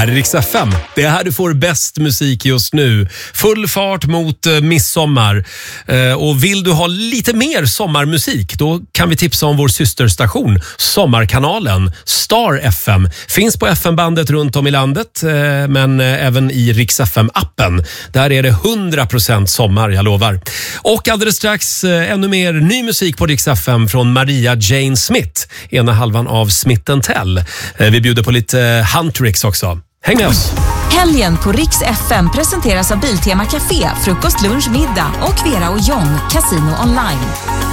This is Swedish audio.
här är Rix FM. Det är här du får bäst musik just nu. Full fart mot midsommar. Och vill du ha lite mer sommarmusik, då kan vi tipsa om vår systerstation, Sommarkanalen, Star FM. Finns på FM-bandet runt om i landet, men även i Rix FM-appen. Där är det 100% sommar, jag lovar. Och alldeles strax ännu mer ny musik på Rix FM från Maria Jane Smith, ena halvan av Smith & Tell. Vi bjuder på lite Huntrix också. Häng med oss! Helgen på Rix FM presenteras av Biltema Café, frukost, lunch, middag och Vera och John, Casino Online.